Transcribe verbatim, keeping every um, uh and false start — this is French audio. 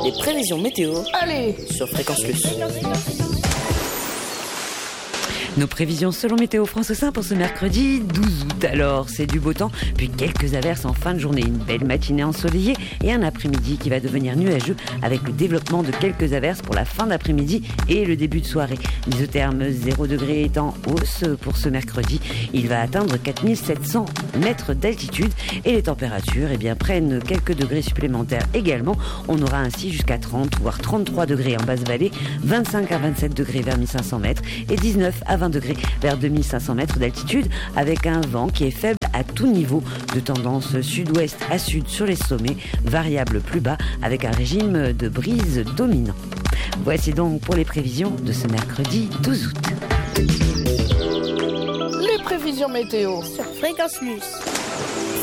Les prévisions météo. Allez, sur Fréquence Plus. Nos prévisions selon Météo France Saint pour ce mercredi douze août. Alors, c'est du beau temps, puis quelques averses en fin de journée. Une belle matinée ensoleillée et un après-midi qui va devenir nuageux avec le développement de quelques averses pour la fin d'après-midi et le début de soirée. L'isotherme zéro degré est en hausse pour ce mercredi. Il va atteindre quatre mille sept cents mètres d'altitude et les températures eh bien, prennent quelques degrés supplémentaires également. On aura ainsi jusqu'à trente voire trente-trois degrés en basse vallée, vingt-cinq à vingt-sept degrés vers mille cinq cents mètres et dix-neuf à vingt degrés vers deux mille cinq cents mètres d'altitude avec un vent qui est faible à tout niveau de tendance sud-ouest à sud sur les sommets, variable plus bas avec un régime de brise dominant. Voici donc pour les prévisions de ce mercredi douze août. les prévisions météo sur Fréquence Plus.